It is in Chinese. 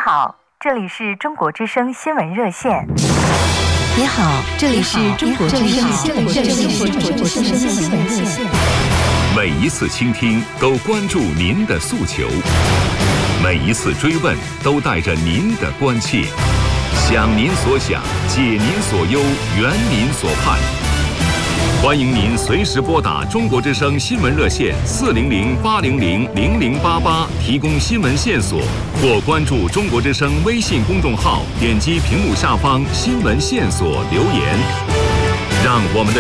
好，这里是中国之声新闻热线。 你好，这里是中国之声新闻热线。 每一次倾听都关注您的诉求，每一次追问都带着您的关切。想您所想，解您所忧，圆您所盼。欢迎您随时拨打中国之声新闻热线400-800-0088提供新闻线索，或关注中国之声微信公众号，点击屏幕下方新闻线索留言，让我们的